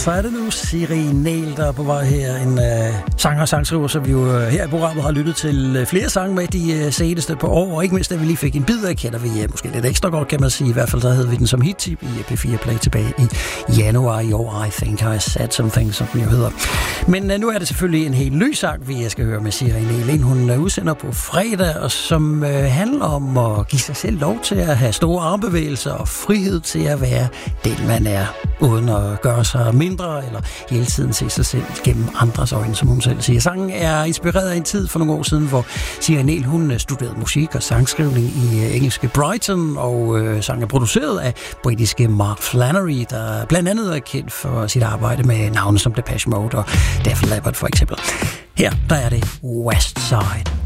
så er det nu Siri Neil, der er på vej her. En sanger og sangskriver, som vi jo her i programmet har lyttet til flere sange med de seneste par år. Og ikke mindst, at vi lige fik en bid af, kender vi måske lidt ekstra godt, kan man sige. I hvert fald, så havde vi den som hit-tip i P4 Play tilbage i januar i år. I think I said something, som den jo hedder. Men nu er det selvfølgelig en helt ny sang, vi skal høre med Siri Neil. En hun udsender på fredag, og som handler om at give sig selv lov til at have store armbevægelser og frihed til at være den, man er, uden at gøre sig mindre eller hele tiden se sig selv gennem andres øjne, som hun selv siger. Sangen er inspireret af en tid for nogle år siden, hvor Siri Neil, hun studerede musik og sangskrivning i engelske Brighton, og sangen er produceret af britiske Mark Flannery, der blandt andet er kendt for sit arbejde med navne som Depeche Mode og Def Leppard for eksempel. Her, der er det West Side.